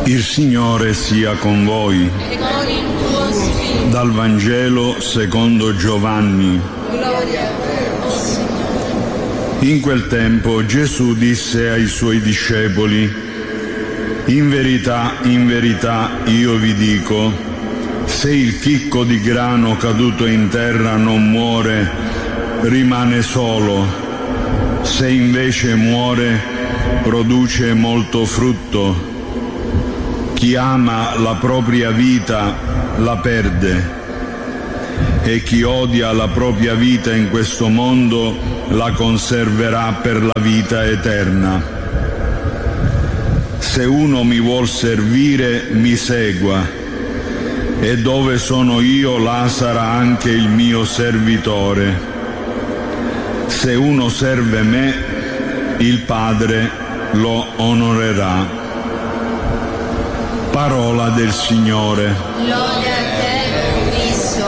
Il Signore sia con voi. E con il tuo spirito. Dal Vangelo secondo Giovanni. Gloria a te, o Signore. In quel tempo Gesù disse ai suoi discepoli: in verità, io vi dico, se il chicco di grano caduto in terra non muore, rimane solo. Se invece muore, produce molto frutto. Chi ama la propria vita la perde, e chi odia la propria vita in questo mondo la conserverà per la vita eterna. Se uno mi vuol servire, mi segua, e dove sono io, là sarà anche il mio servitore. Se uno serve me, il Padre lo onorerà. Parola del Signore. Lode a te, Cristo.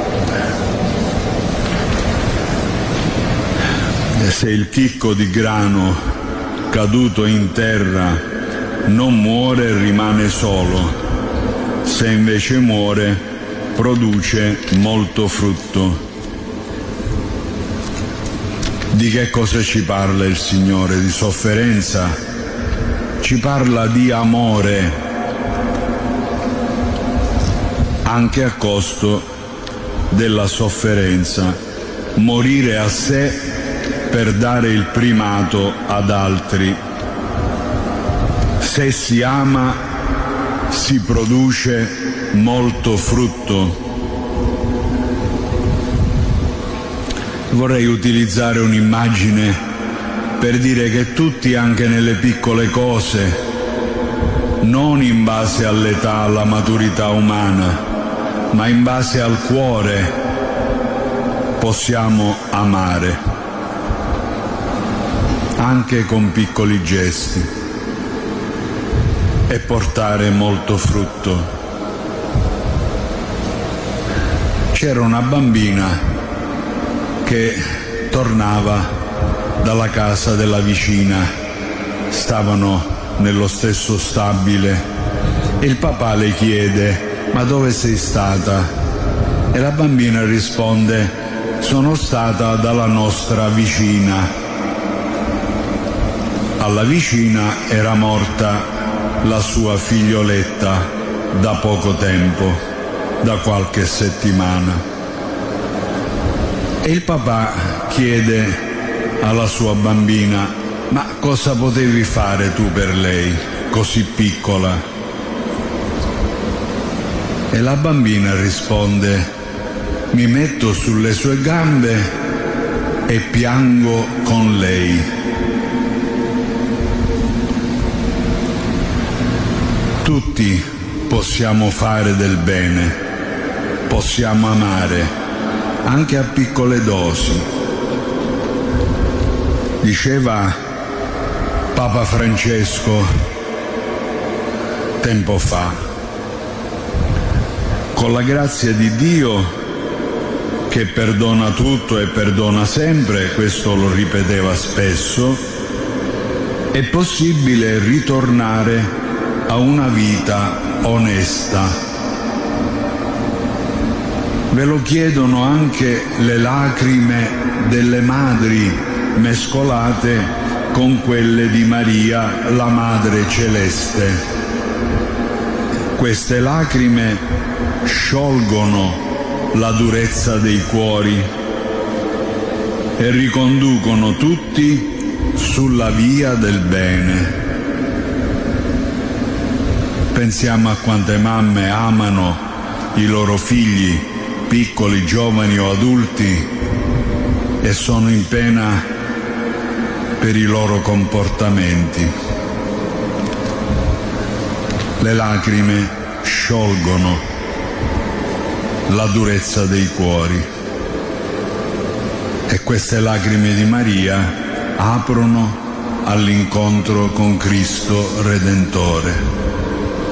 E se il chicco di grano caduto in terra non muore, rimane solo. Se invece muore, produce molto frutto. Di che cosa ci parla il Signore? Di sofferenza? Ci parla di amore, anche a costo della sofferenza, morire a sé per dare il primato ad altri. Se si ama, si produce molto frutto. Vorrei utilizzare un'immagine per dire che tutti, anche nelle piccole cose, non in base all'età, alla maturità umana, ma in base al cuore, possiamo amare, anche con piccoli gesti, e portare molto frutto. C'era una bambina che tornava dalla casa della vicina, stavano nello stesso stabile, e il papà le chiede: ma dove sei stata? E la bambina risponde: sono stata dalla nostra vicina. Alla vicina era morta la sua figlioletta da poco tempo, da qualche settimana. E il papà chiede alla sua bambina: ma cosa potevi fare tu per lei, così piccola? E la bambina risponde: mi metto sulle sue gambe e piango con lei. Tutti possiamo fare del bene, possiamo amare, anche a piccole dosi. Diceva Papa Francesco tempo fa: con la grazia di Dio, che perdona tutto e perdona sempre, questo lo ripeteva spesso, è possibile ritornare a una vita onesta. Ve lo chiedono anche le lacrime delle madri mescolate con quelle di Maria, la Madre Celeste. Queste lacrime sciolgono la durezza dei cuori e riconducono tutti sulla via del bene. Pensiamo a quante mamme amano i loro figli, piccoli, giovani o adulti, e sono in pena per i loro comportamenti. Le lacrime sciolgono la durezza dei cuori, e queste lacrime di Maria aprono all'incontro con Cristo Redentore.